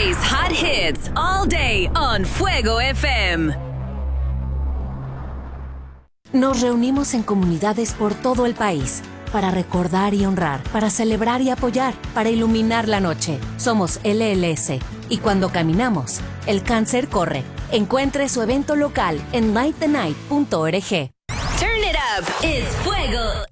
DJ's hot hits all day on Fuego FM. Nos reunimos en comunidades por todo el país para recordar y honrar, para celebrar y apoyar, para iluminar la noche. Somos LLS y cuando caminamos, el cáncer corre. Encuentre su evento local en lightthenight.org. Turn it up. It's Fuego